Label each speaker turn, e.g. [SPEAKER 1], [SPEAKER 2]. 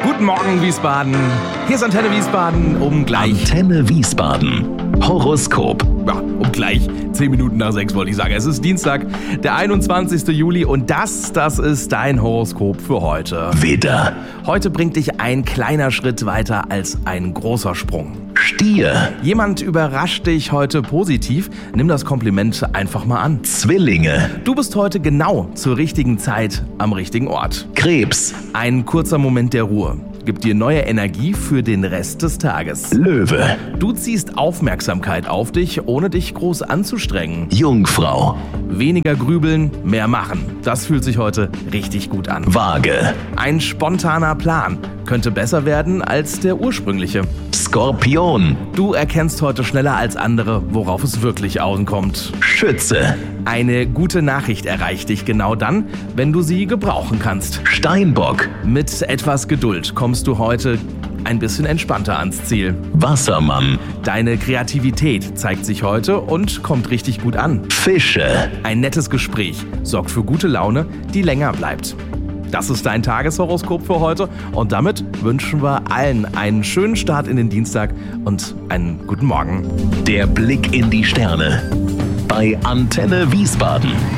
[SPEAKER 1] Guten Morgen, Wiesbaden. Hier ist Antenne Wiesbaden um gleich...
[SPEAKER 2] Antenne Wiesbaden. Horoskop.
[SPEAKER 1] Ja, um gleich 10 Minuten nach 6 wollte ich sagen. Es ist Dienstag, der 21. Juli und das ist dein Horoskop für heute.
[SPEAKER 2] Widder.
[SPEAKER 1] Heute bringt dich ein kleiner Schritt weiter als ein großer Sprung.
[SPEAKER 2] Stier.
[SPEAKER 1] Jemand überrascht dich heute positiv. Nimm das Kompliment einfach mal an.
[SPEAKER 2] Zwillinge.
[SPEAKER 1] Du bist heute genau zur richtigen Zeit am richtigen Ort.
[SPEAKER 2] Krebs.
[SPEAKER 1] Ein kurzer Moment der Ruhe gibt dir neue Energie für den Rest des Tages.
[SPEAKER 2] Löwe.
[SPEAKER 1] Du ziehst Aufmerksamkeit auf dich, ohne dich groß anzustrengen.
[SPEAKER 2] Jungfrau.
[SPEAKER 1] Weniger grübeln, mehr machen. Das fühlt sich heute richtig gut an.
[SPEAKER 2] Waage.
[SPEAKER 1] Ein spontaner Plan könnte besser werden als der ursprüngliche.
[SPEAKER 2] Skorpion.
[SPEAKER 1] Du erkennst heute schneller als andere, worauf es wirklich ankommt.
[SPEAKER 2] Schütze.
[SPEAKER 1] Eine gute Nachricht erreicht dich genau dann, wenn du sie gebrauchen kannst.
[SPEAKER 2] Steinbock.
[SPEAKER 1] Mit etwas Geduld kommst du heute ein bisschen entspannter ans Ziel.
[SPEAKER 2] Wassermann.
[SPEAKER 1] Deine Kreativität zeigt sich heute und kommt richtig gut an.
[SPEAKER 2] Fische.
[SPEAKER 1] Ein nettes Gespräch sorgt für gute Laune, die länger bleibt. Das ist dein Tageshoroskop für heute und damit wünschen wir allen einen schönen Start in den Dienstag und einen guten Morgen.
[SPEAKER 2] Der Blick in die Sterne. Bei Antenne Wiesbaden.